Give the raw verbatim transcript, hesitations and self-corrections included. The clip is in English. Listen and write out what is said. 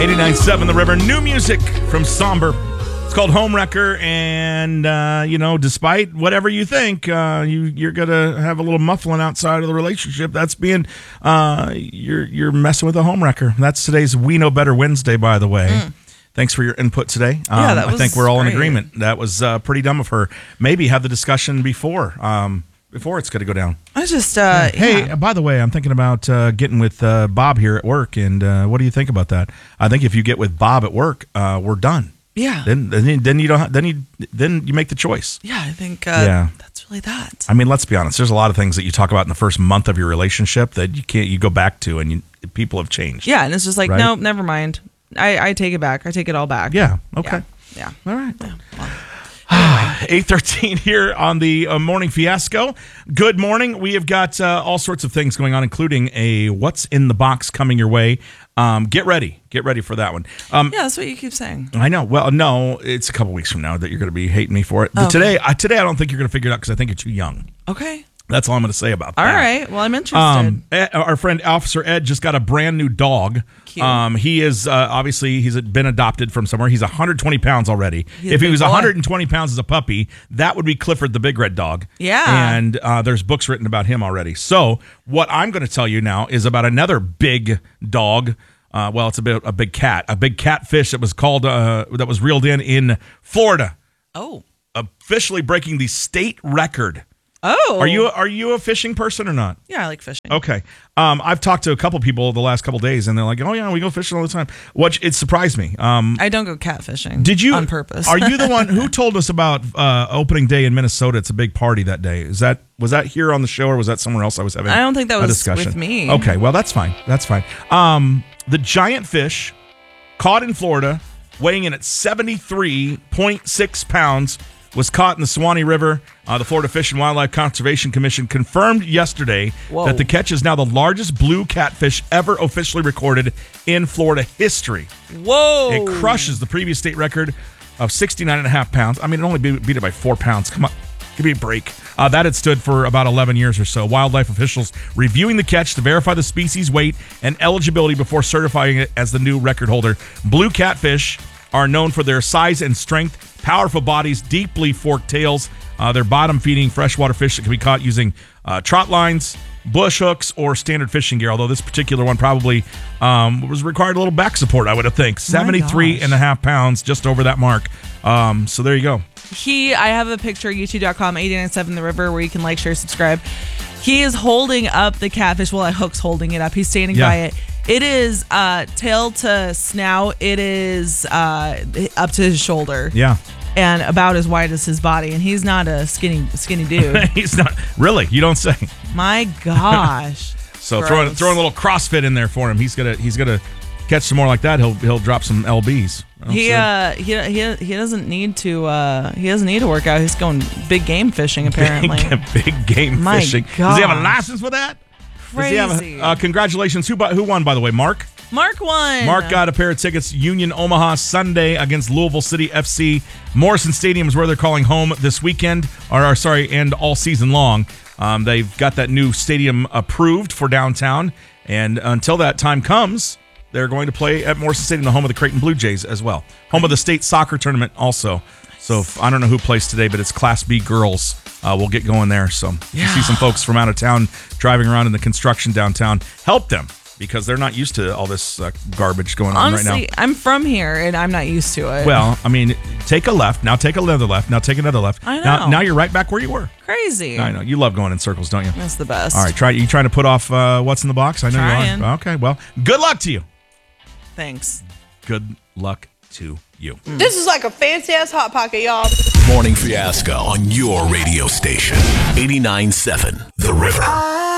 eighty-nine point seven The River. New music from Somber. It's called Homewrecker, and, uh, you know, despite whatever you think, uh, you, you're going to have a little muffling outside of the relationship. That's being, uh, you're you're messing with a homewrecker. That's today's We Know Better Wednesday, by the way. Mm. Thanks for your input today. Um, yeah, that was I think we're all great. in agreement. That was uh, pretty dumb of her. Maybe have the discussion before. Um, Before it's going to go down. I just, uh, hey, yeah. by the way, I'm thinking about uh, getting with uh, Bob here at work, and uh, what do you think about that? I think if you get with Bob at work, uh, we're done. Yeah. Then, then, then you don't. Have, then you, then you make the choice. Yeah, I think. Uh, yeah. That's really that. I mean, let's be honest. There's a lot of things that you talk about in the first month of your relationship that you can't. You go back to, and you, people have changed. Yeah, and it's just like, right? no, never mind. I, I take it back. I take it all back. Yeah. Okay. Yeah. yeah. All right. Yeah. Well. eight thirteen here on the uh, Morning Fiasco. Good morning. We have got uh, all sorts of things going on, including a What's in the Box coming your way. Um, get ready. Get ready for that one. Um, yeah, that's what you keep saying. I know. Well, no, it's a couple weeks from now that you're going to be hating me for it. But okay. today, I, today, I don't think you're going to figure it out because I think you're too young. Okay. That's all I'm going to say about that. All right. Well, I'm interested. Um, Ed, our friend Officer Ed just got a brand new dog. Cute. Um, he is uh, obviously he's been adopted from somewhere. He's one hundred twenty pounds already. He's if he was boy. one hundred twenty pounds as a puppy, that would be Clifford the Big Red Dog. Yeah. And uh, there's books written about him already. So what I'm going to tell you now is about another big dog. Uh, well, it's a bit a big cat, a big catfish that was called uh, that was reeled in in Florida. Oh. Officially breaking the state record. Oh. Are you are you a fishing person or not? Yeah, I like fishing. Okay. Um, I've talked to a couple people the last couple days, and they're like, "Oh yeah, we go fishing all the time." Which it surprised me. Um, I don't go catfishing. did you on purpose? Are you the one who told us about uh, opening day in Minnesota? It's a big party that day. Is that was that here on the show, or was that somewhere else? I was having. I don't think that a was discussion with me. Okay, well that's fine. That's fine. Um, the giant fish caught in Florida, weighing in at seventy-three point six pounds. Was caught in the Suwannee River. Uh, the Florida Fish and Wildlife Conservation Commission confirmed yesterday Whoa. that the catch is now the largest blue catfish ever officially recorded in Florida history. Whoa. It crushes the previous state record of sixty-nine and a half pounds. I mean, it only beat, beat it by four pounds. Come on. Give me a break. Uh, that had stood for about eleven years or so. Wildlife officials reviewing the catch to verify the species weight and eligibility before certifying it as the new record holder. Blue catfish are known for their size and strength, powerful bodies, deeply forked tails. Uh, they're bottom-feeding freshwater fish that can be caught using uh, trot lines, bush hooks, or standard fishing gear, although this particular one probably um, was required a little back support, I would have think. seventy-three and a half pounds, just over that mark. Um, so there you go. He, I have a picture, youtube dot com, eighty-nine point seven The River, where you can like, share, subscribe. He is holding up the catfish. Well, Hook's holding it up. He's standing Yeah. by it. It is uh, tail to snout. It is uh, up to his shoulder. Yeah. And about as wide as his body. And he's not a skinny skinny dude. He's not. Really? You don't say. My gosh. So Gross. throwing throwing a little CrossFit in there for him. He's gonna he's gonna catch some more like that. He'll he'll drop some L Bs. He uh he he he doesn't need to uh he doesn't need to work out. He's going big game fishing apparently. Big, big game My fishing. Does he have a gosh. license for that? Crazy. Does he have a, uh, congratulations. Who bu- who won, by the way? Mark. Mark won. Mark got a pair of tickets. Union Omaha Sunday against Louisville City F C. Morrison Stadium is where they're calling home this weekend, or, or sorry, and all season long. Um, they've got that new stadium approved for downtown, and until that time comes, they're going to play at Morrison Stadium, the home of the Creighton Blue Jays as well. Home of the state soccer tournament also. So if, I don't know who plays today, but it's Class B girls. Uh, we'll get going there. So if you see some folks from out of town driving around in the construction downtown, help them because they're not used to all this uh, garbage going on Honestly, right now. I'm from here and I'm not used to it. Well, I mean, take a left. Now take another left. Now take another left. I know. Now, now you're right back where you were. Crazy. I know. You love going in circles, don't you? That's the best. All right. Try. You trying to put off uh, what's in the box? I know Trying. you are. Okay. Well, good luck to you. Thanks. Good luck to you. This is like a fancy-ass Hot Pocket, y'all. Morning Fiasco on your radio station. eighty-nine point seven The River.